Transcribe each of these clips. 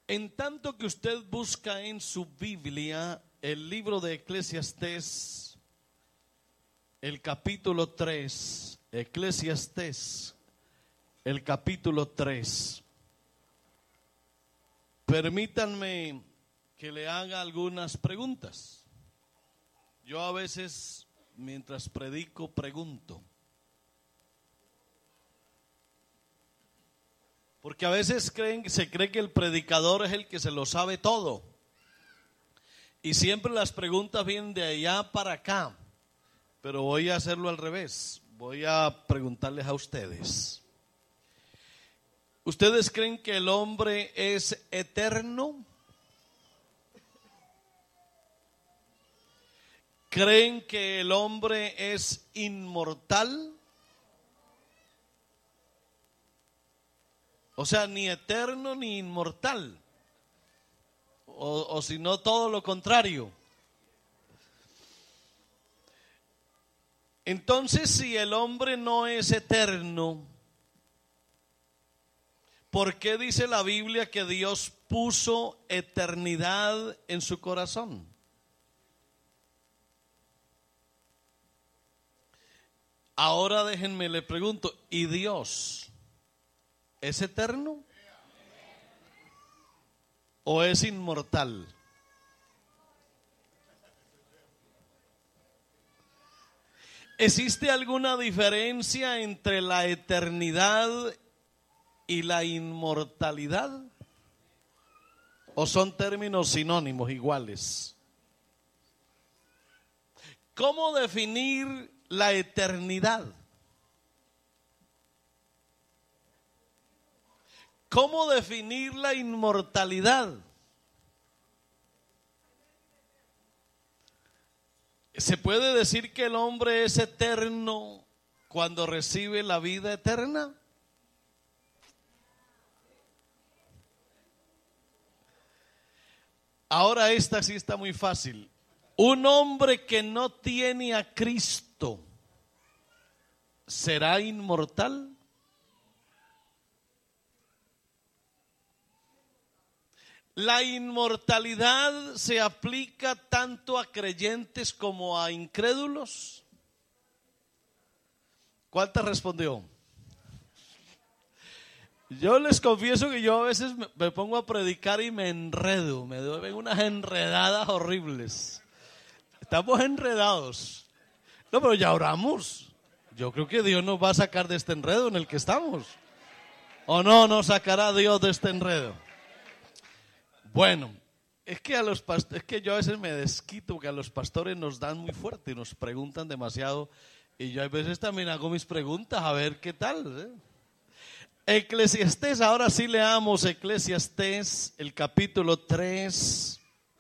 En tanto que usted busca en su Biblia el libro de Eclesiastés, el capítulo 3, Eclesiastés, el capítulo 3, permítanme que le haga algunas preguntas. Yo a veces, mientras predico, pregunto. Porque a veces se cree que el predicador es el que se lo sabe todo. Y siempre las preguntas vienen de allá para acá. Pero voy a hacerlo al revés. Voy a preguntarles a ustedes. ¿Ustedes creen que el hombre es eterno? ¿Creen que el hombre es inmortal? O sea, ni eterno ni inmortal. O si no, todo lo contrario. Entonces, si el hombre no es eterno, ¿por qué dice la Biblia que Dios puso eternidad en su corazón? Ahora déjenme le pregunto, ¿y Dios es eterno o es inmortal? ¿Existe alguna diferencia entre la eternidad y la inmortalidad? ¿O son términos sinónimos iguales? ¿Cómo definir la eternidad? ¿Cómo definir la inmortalidad? ¿Se puede decir que el hombre es eterno cuando recibe la vida eterna? Ahora esta sí está muy fácil. Un hombre que no tiene a Cristo, ¿será inmortal? La inmortalidad se aplica tanto a creyentes como a incrédulos. ¿Cuántas respondió? Yo les confieso que yo a veces me pongo a predicar y me enredo, me doy unas enredadas horribles. Estamos enredados. No, pero ya oramos. Yo creo que Dios nos va a sacar de este enredo en el que estamos. ¿O no nos sacará Dios de este enredo? Bueno, es que yo a veces me desquito porque a los pastores nos dan muy fuerte y nos preguntan demasiado. Y yo a veces también hago mis preguntas a ver qué tal. Eclesiastés, ahora sí leamos Eclesiastés, el capítulo 3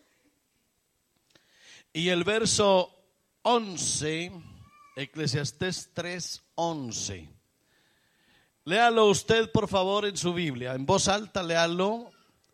y el verso 11, Eclesiastés 3:11. Léalo usted, por favor, en su Biblia, en voz alta, léalo.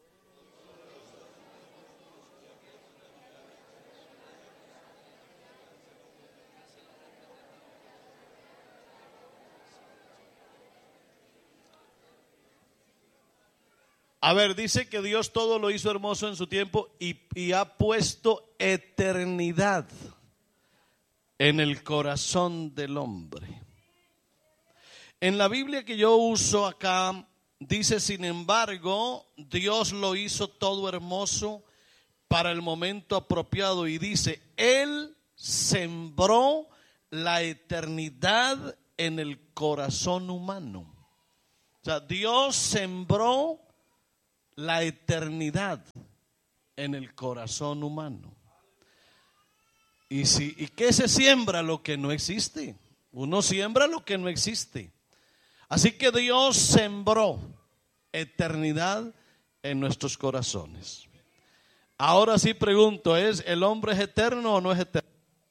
A ver, dice que Dios todo lo hizo hermoso en su tiempo y ha puesto eternidad en el corazón del hombre. En la Biblia que yo uso acá, dice, sin embargo, Dios lo hizo todo hermoso para el momento apropiado y dice, Él sembró la eternidad en el corazón humano. O sea, Dios sembró la eternidad en el corazón humano. ¿Y qué se siembra? Lo que no existe. Uno siembra lo que no existe. Así que Dios sembró eternidad en nuestros corazones. Ahora sí pregunto, ¿el hombre es eterno o no es eterno?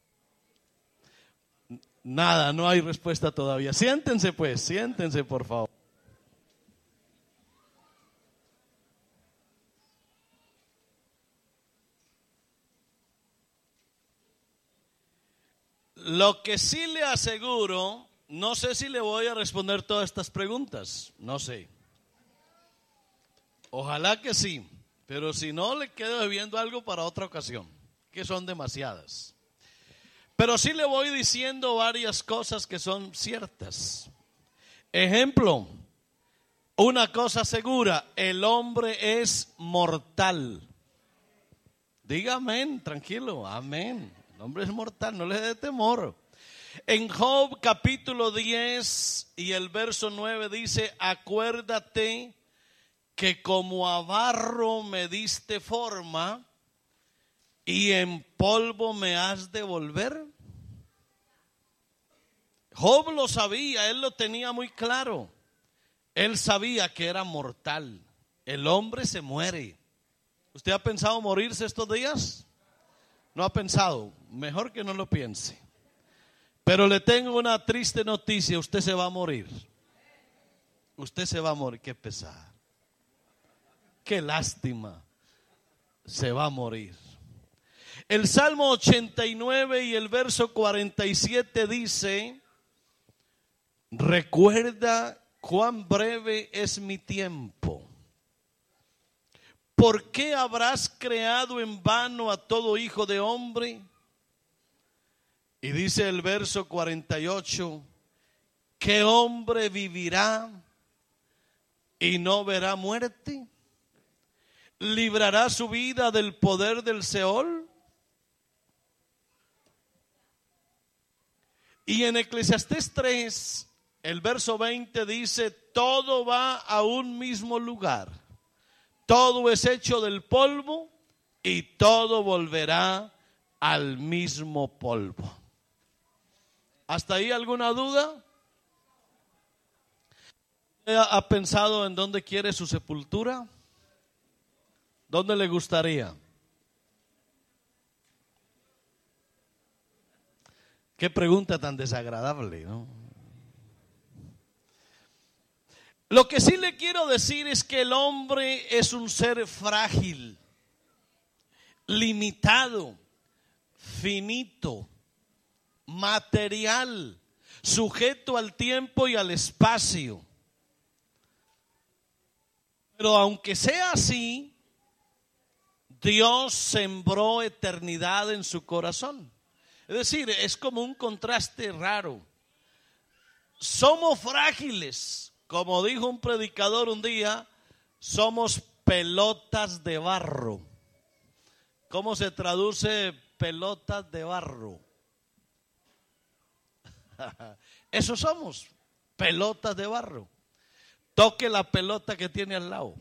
Nada, no hay respuesta todavía. Siéntense pues, siéntense por favor. Lo que sí le aseguro, no sé si le voy a responder todas estas preguntas, no sé. Ojalá que sí. Pero si no, le quedo debiendo algo para otra ocasión, que son demasiadas. Pero sí le voy diciendo varias cosas que son ciertas. Ejemplo, una cosa segura, el hombre es mortal. Diga amén, tranquilo, amén. El hombre es mortal, no le dé temor. En Job capítulo 10 y el verso 9 dice, acuérdate que como a barro me diste forma y en polvo me has de volver. Job lo sabía, él lo tenía muy claro. Él sabía que era mortal. El hombre se muere. ¿Usted ha pensado morirse estos días? No ha pensado. Mejor que no lo piense. Pero le tengo una triste noticia. Usted se va a morir. Usted se va a morir. Qué pesar. Qué lástima. Se va a morir. El Salmo 89 y el verso 47 dice, recuerda cuán breve es mi tiempo. ¿Por qué habrás creado en vano a todo hijo de hombre? Y dice el verso 48, ¿qué hombre vivirá y no verá muerte? ¿Librará su vida del poder del Seol? Y en Eclesiastés 3, el verso 20 dice, todo va a un mismo lugar. Todo es hecho del polvo y todo volverá al mismo polvo. ¿Hasta ahí alguna duda? ¿Ha pensado en dónde quiere su sepultura? ¿Dónde le gustaría? Qué pregunta tan desagradable, ¿no? Lo que sí le quiero decir es que el hombre es un ser frágil, limitado, finito, material, sujeto al tiempo y al espacio. Pero aunque sea así, Dios sembró eternidad en su corazón. Es decir, es como un contraste raro. Somos frágiles. Como dijo un predicador un día, somos pelotas de barro. ¿Cómo se traduce pelotas de barro? Eso somos, pelotas de barro. Toque la pelota que tiene al lado.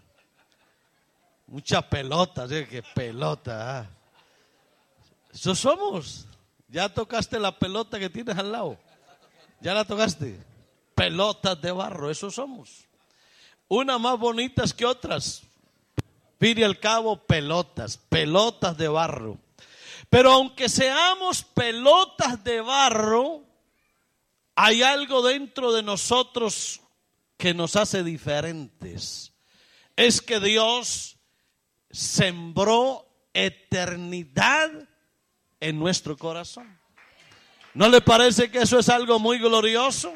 Muchas pelotas, qué pelota. Eso somos. Ya tocaste la pelota que tienes al lado. Ya la tocaste. Pelotas de barro, eso somos. Unas más bonitas que otras. Fin y al cabo, pelotas de barro. Pero aunque seamos pelotas de barro, hay algo dentro de nosotros que nos hace diferentes. Es que Dios sembró eternidad en nuestro corazón. ¿No le parece que eso es algo muy glorioso?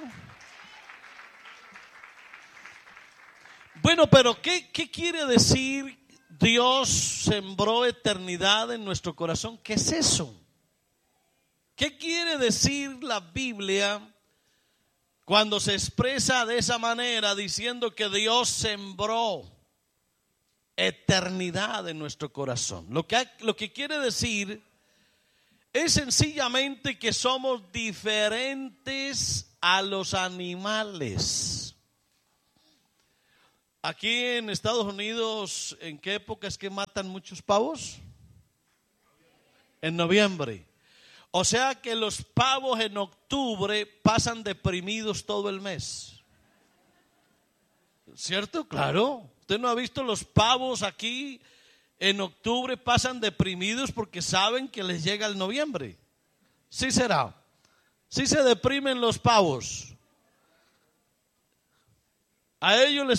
Bueno, pero ¿qué quiere decir Dios sembró eternidad en nuestro corazón? ¿Qué es eso? ¿Qué quiere decir la Biblia cuando se expresa de esa manera diciendo que Dios sembró eternidad en nuestro corazón? Lo que quiere decir es sencillamente que somos diferentes a los animales. Aquí en Estados Unidos, ¿en qué época es que matan muchos pavos? En noviembre. O sea que los pavos en octubre pasan deprimidos todo el mes. ¿Cierto? Claro. ¿Usted no ha visto los pavos aquí en octubre pasan deprimidos porque saben que les llega el noviembre? Sí será. Sí se deprimen los pavos. A ellos les